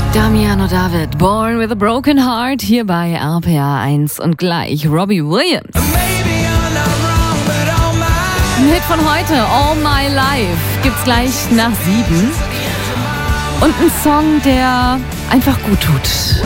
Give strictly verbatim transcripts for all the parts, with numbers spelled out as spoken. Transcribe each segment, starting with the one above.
Damiano David, Born with a Broken Heart, hier bei R P R eins und gleich Robbie Williams. Ein Hit von heute, All My Life, gibt's gleich nach sieben. Und ein Song, der einfach gut tut.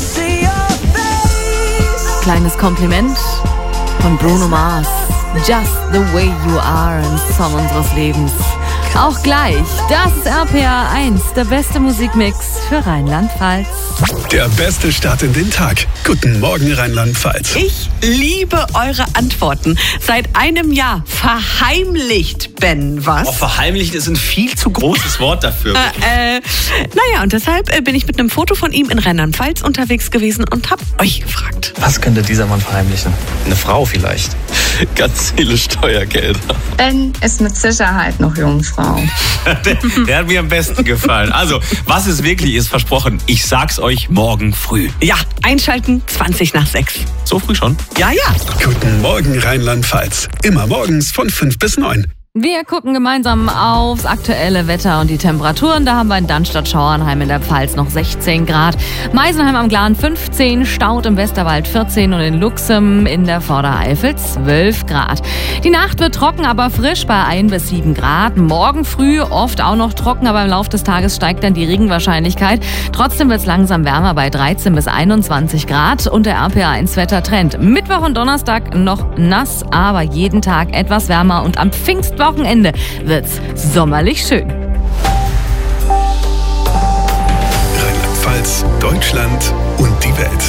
Kleines Kompliment von Bruno Mars. Just the way you are, ein Song unseres Lebens. Auch gleich, das ist R P R eins, der beste Musikmix für Rheinland-Pfalz. Der beste Start in den Tag. Guten Morgen, Rheinland-Pfalz. Ich liebe eure Antworten. Seit einem Jahr verheimlicht Ben was. Oh, verheimlicht ist ein viel zu großes Wort dafür. Äh, äh, naja, und deshalb äh, bin ich mit einem Foto von ihm in Rheinland-Pfalz unterwegs gewesen und hab euch gefragt. Was könnte dieser Mann verheimlichen? Eine Frau vielleicht. Ganz viele Steuergelder. Ben ist mit Sicherheit noch Jungfrau. der, der hat mir am besten gefallen. Also, was es wirklich ist, versprochen, ich sag's euch morgen früh. Ja, einschalten, zwanzig nach sechs. So früh schon? Ja, ja. Guten Morgen, Rheinland-Pfalz. Immer morgens von fünf bis neun. Wir gucken gemeinsam aufs aktuelle Wetter und die Temperaturen. Da haben wir in Dannstatt-Schauernheim in der Pfalz noch sechzehn Grad. Meisenheim am Glan fünfzehn, Staudt im Westerwald vierzehn und in Luxem in der Vordereifel zwölf Grad. Die Nacht wird trocken, aber frisch bei ein bis sieben Grad. Morgen früh oft auch noch trocken, aber im Laufe des Tages steigt dann die Regenwahrscheinlichkeit. Trotzdem wird es langsam wärmer bei dreizehn bis einundzwanzig Grad und der R P R eins Wettertrend. Mittwoch und Donnerstag noch nass, aber jeden Tag etwas wärmer und am Pfingstwochenende Wochenende wird's sommerlich schön. Rheinland-Pfalz, Deutschland und die Welt.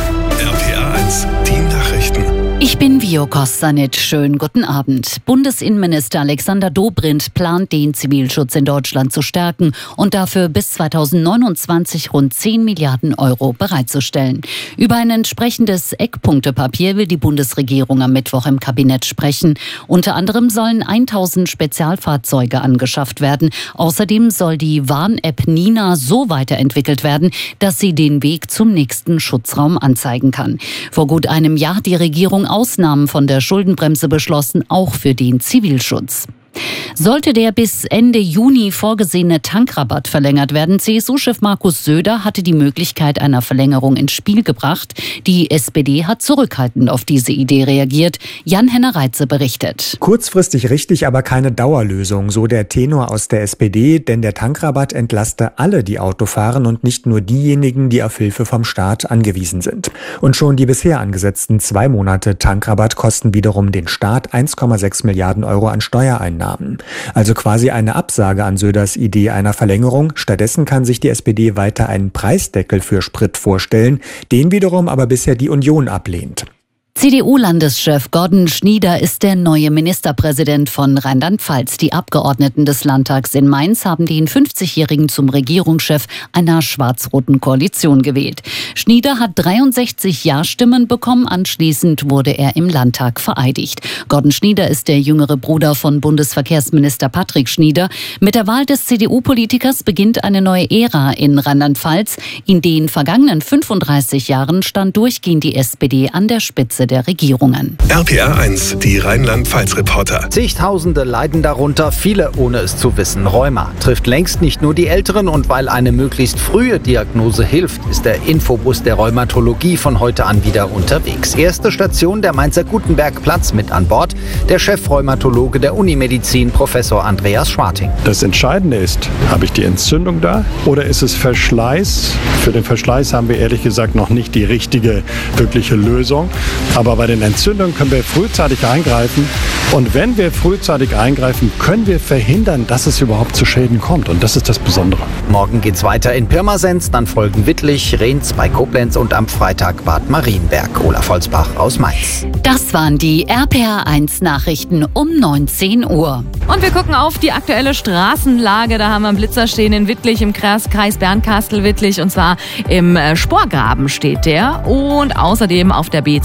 R P R eins, die Nachrichten. Ich bin Vio Kostanic. Schönen guten Abend. Bundesinnenminister Alexander Dobrindt plant, den Zivilschutz in Deutschland zu stärken und dafür bis zweitausendneunundzwanzig rund zehn Milliarden Euro bereitzustellen. Über ein entsprechendes Eckpunktepapier will die Bundesregierung am Mittwoch im Kabinett sprechen. Unter anderem sollen tausend Spezialfahrzeuge angeschafft werden. Außerdem soll die Warn-App Nina so weiterentwickelt werden, dass sie den Weg zum nächsten Schutzraum anzeigen kann. Vor gut einem Jahr hat die Regierung Ausnahmen von der Schuldenbremse beschlossen, auch für den Zivilschutz. Sollte der bis Ende Juni vorgesehene Tankrabatt verlängert werden, C S U-Chef Markus Söder hatte die Möglichkeit einer Verlängerung ins Spiel gebracht. Die S P D hat zurückhaltend auf diese Idee reagiert. Jan-Henner Reitze berichtet. Kurzfristig richtig, aber keine Dauerlösung, so der Tenor aus der S P D, denn der Tankrabatt entlaste alle, die Auto fahren und nicht nur diejenigen, die auf Hilfe vom Staat angewiesen sind. Und schon die bisher angesetzten zwei Monate Tankrabatt kosten wiederum den Staat eins Komma sechs Milliarden Euro an Steuereinnahmen. Also quasi eine Absage an Söders Idee einer Verlängerung. Stattdessen kann sich die S P D weiter einen Preisdeckel für Sprit vorstellen, den wiederum aber bisher die Union ablehnt. C D U-Landeschef Gordon Schnieder ist der neue Ministerpräsident von Rheinland-Pfalz. Die Abgeordneten des Landtags in Mainz haben den fünfzigjährigen zum Regierungschef einer schwarz-roten Koalition gewählt. Schnieder hat dreiundsechzig Ja-Stimmen bekommen. Anschließend wurde er im Landtag vereidigt. Gordon Schnieder ist der jüngere Bruder von Bundesverkehrsminister Patrick Schnieder. Mit der Wahl des C D U-Politikers beginnt eine neue Ära in Rheinland-Pfalz. In den vergangenen fünfunddreißig Jahren stand durchgehend die S P D an der Spitze der Regierungen. R P R eins, die Rheinland-Pfalz-Reporter. Zigtausende leiden darunter, viele ohne es zu wissen. Rheuma trifft längst nicht nur die Älteren und weil eine möglichst frühe Diagnose hilft, ist der Infobus der Rheumatologie von heute an wieder unterwegs. Erste Station der Mainzer Gutenbergplatz, mit an Bord der Chefrheumatologe der Unimedizin, Professor Andreas Schwarting. Das Entscheidende ist, habe ich die Entzündung da oder ist es Verschleiß? Für den Verschleiß haben wir ehrlich gesagt noch nicht die richtige, wirkliche Lösung. Aber bei den Entzündungen können wir frühzeitig eingreifen. Und wenn wir frühzeitig eingreifen, können wir verhindern, dass es überhaupt zu Schäden kommt. Und das ist das Besondere. Morgen geht's weiter in Pirmasens, dann folgen Wittlich, Rehns bei Koblenz und am Freitag Bad Marienberg. Olaf Holzbach aus Mainz. Das waren die R P R eins Nachrichten um neunzehn Uhr. Und wir gucken auf die aktuelle Straßenlage. Da haben wir einen Blitzer stehen in Wittlich im Kreis Bernkastel-Wittlich. Und zwar im Sporgraben steht der. Und außerdem auf der B zweiundsechzig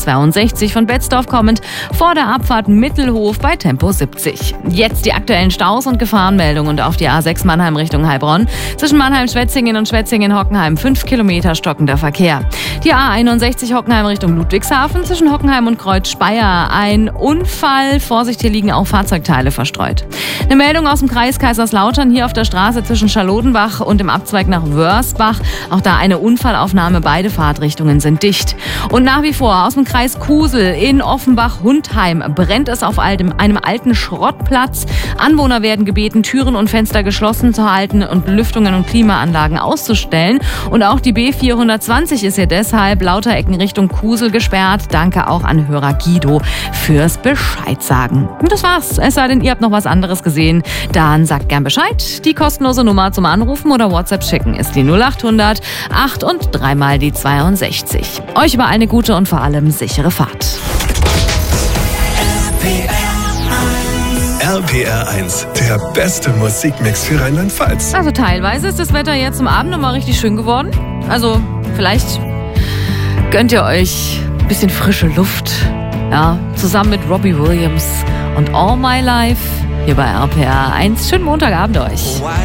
sechzig von Betzdorf kommend vor der Abfahrt Mittelhof bei Tempo siebzig. Jetzt die aktuellen Staus und Gefahrenmeldungen auf die A sechs Mannheim Richtung Heilbronn. Zwischen Mannheim-Schwetzingen und Schwetzingen-Hockenheim fünf Kilometer stockender Verkehr. Die A einundsechzig Hockenheim Richtung Ludwigshafen. Zwischen Hockenheim und Kreuz Speyer ein Unfall. Vorsicht, hier liegen auch Fahrzeugteile verstreut. Eine Meldung aus dem Kreis Kaiserslautern hier auf der Straße zwischen Charlottenbach und dem Abzweig nach Wörsbach. Auch da eine Unfallaufnahme. Beide Fahrtrichtungen sind dicht. Und nach wie vor aus dem Kreis Kusel in Offenbach-Hundheim brennt es auf einem alten Schrottplatz. Anwohner werden gebeten, Türen und Fenster geschlossen zu halten und Belüftungen und Klimaanlagen auszustellen. Und auch die B vierhundertzwanzig ist ja deshalb Lauterecken Richtung Kusel gesperrt. Danke auch an Hörer Guido fürs Bescheid sagen. Und das war's. Es sei denn, ihr habt noch was anderes gesehen. Dann sagt gern Bescheid. Die kostenlose Nummer zum Anrufen oder WhatsApp schicken ist die null achthundert acht und dreimal die zweiundsechzig. Euch über eine gute und vor allem sichere Fahrt. R P R eins, der beste Musikmix für Rheinland-Pfalz. Also teilweise ist das Wetter jetzt zum Abend nochmal richtig schön geworden. Also vielleicht gönnt ihr euch ein bisschen frische Luft. Ja, zusammen mit Robbie Williams und All My Life hier bei R P R eins. Schönen Montagabend euch.